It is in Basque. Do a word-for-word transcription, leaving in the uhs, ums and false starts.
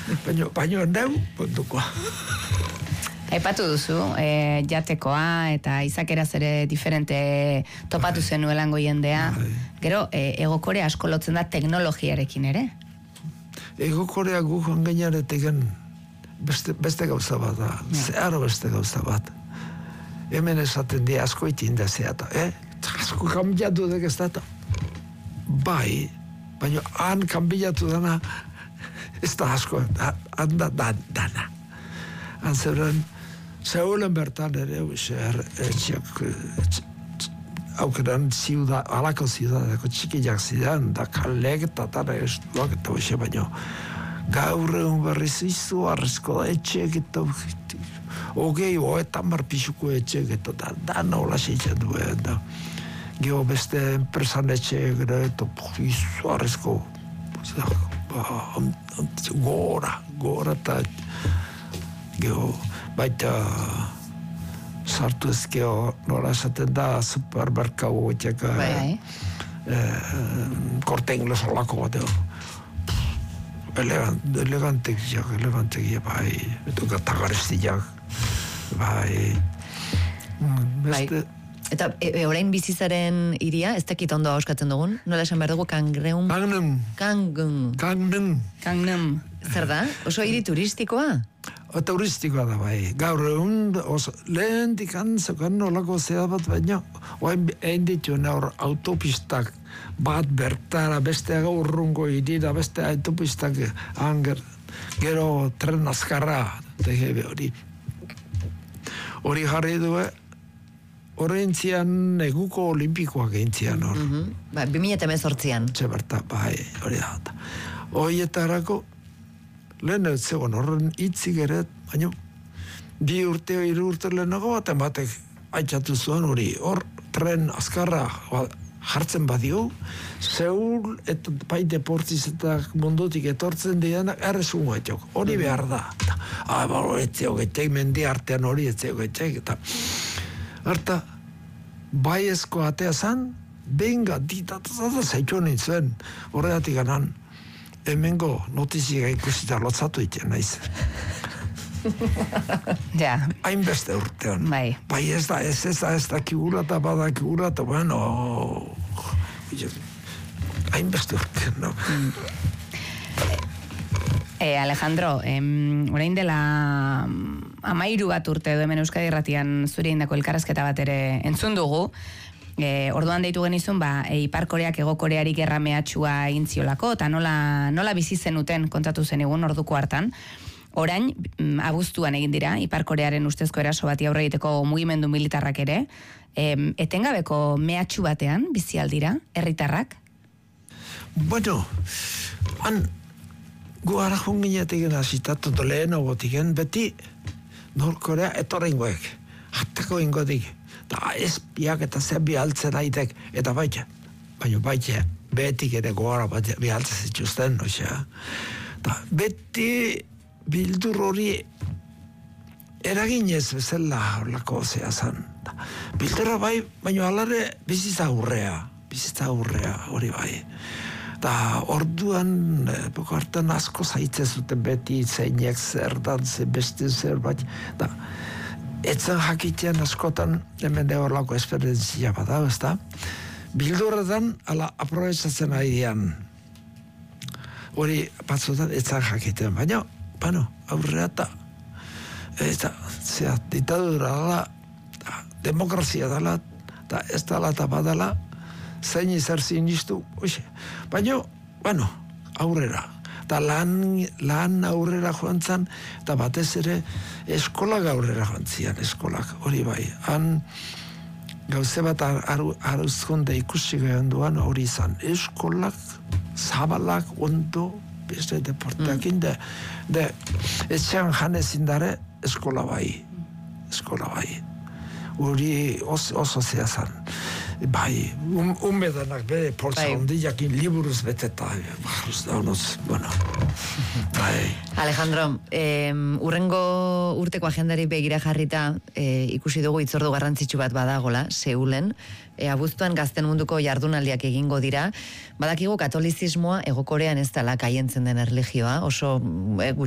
baino, baino neu, puntukoa. Aipatu duzu, e, jatekoa eta izakeraz ere diferente topatu zenuelango jendea. Gero, e, egokorea asko lotzen da teknologiarekin ere? Egokorea gu joan gainaretegen beste, beste gauza bat da, zeharo beste gauza bat. Hemen esaten di asko itin da zeata, eh? Asko kambiatu dek ez da. Bai, baina han kambiatu dana ez da asko, handa da, dana. Han zeuren, Zeulen bertan ere, etxeak, aukeran ziuda, alako ziudadako txikiak zidan, da kalek eta tara estuak eta hoxe, baino gaur egun berriz izu, arrezko da etxeak eta hogei, hoetan bar pixuko etxeak eta da, da nola seitzen duen, da. Gero beste enpresan etxeak eta izu, arrezko, gora, gora eta gero, baita sartu ezkeo nola esaten da supermerkau etxek Corte Inglés olako bat elegantek jak, elegantek jak, bai, eto gatagarestiak, bai. Beste... Eta e, orain bizizaren iria, ez dakit ondo hauskatzen dugun, nola esan behar dugu kangreun? Kangnum. Kangnum. Kangnum. Kangnum. Zer da? Oso hiri turistikoa? O turistikoa da bai. Gaur egun, lehen dikan zekan nolako zea bat baina, oain egin ditu neur autopistak bat bertara, beste gaurrungo irira, beste autopistak anger, gero tren azkarra, tegebe hori. Hori jarri du, horrentzian eguko olimpikoak egintzian hor. Mm-hmm. Ba, bi mila hemezortzian. Txeberta, bai, hori da. Horietarako, lehen ez zegoen horren hitzik ere, baina bi urte, hiru urte lehenago bat ematek aitzatu zuen hori, hor tren azkarra jartzen badio, Seul eta bai deportiz eta mundutik etortzen dianak errezungo etxok, hori behar da. Ah, balo, etzeo getxek, mendi artean hori etzeo getxek, eta harta, bai ezko atea zan, benga, ditatazata zaitxo nintzen, horregatik ganan, hemengo notizia ikusita lotzatu iten naiz. Ja. Hainbeste urtean. Bai. Bai ez da, ez ez da, ez da kigura eta bada kigura eta bueno, hainbeste urtean, no? E, Alejandro, em, orain dela amairu bat urte edo hemen Euskadi Irratian zure indako elkarrezketa bat ere entzun dugu. E, orduan deitu genizun, ba, e, Ipar Koreak Hego Koreari gerra mehatxua egin ziolako, eta nola, nola bizi zenuten kontatu zenigun orduko hartan. Orain, m, abuztuan egin dira, Ipar Korearen ustezko eraso bati aurre egiteko mugimendu militarrak ere, e, etengabeko mehatxu batean bizi aldira, herritarrak? Bueno, han, gu ara junginetik azitatu lehen ogotiken, beti Norkorea etorrengoek, hartako ingotik, eta espiak eta zen bihaltzen aitek, eta baita, baina baita, betik ere goara bat bihaltzen zituzten, noxea. Eta beti bildur hori eraginez bezala horlako zea zan. Bildura bai, baina alare bizitza aurrea, bizitza aurrea hori bai. Eta orduan, boko hartan asko zaitze zuten beti, zeinek zer dan, ze beste zer bat, eta etzen jakitean askotan, hemen de horlako esperientzia bat da, ez da? Bildurretan, ala, aprobetsatzen ari dian. Hori, batzutan, etzen jakitean, baina, bueno, aurrea eta, eta, zera, ditadura dala, demokrazia dala, eta ez dala eta badala, zein izar sinistu, oixe. Baina, bueno, aurrera. Eta lan, lan aurrera joan zan, eta batez ere eskolak aurrera joan zian, eskolak, hori bai. Han gauze bat aruzkonde ikusi gaian duan hori izan. Eskolak, zabalak, ondo, beste deporteakin, de, de etxean janezin dare, eskola bai, eskola bai. Hori oso, oso zea zan. Bai, un, unbedanak bere poltsa hondiakin liburuz beteta, barruz da honoz, bueno. Bai. Alejandro, eh, urrengo urteko agendari begira jarrita, eh, ikusi dugu hitzordu garrantzitsu bat badagola, Seulen, eh, abuztuan gazten munduko jardunaldiak egingo dira, badakigu katolizismoa Hego Korean ez dela kaientzen den erlijioa, oso eh,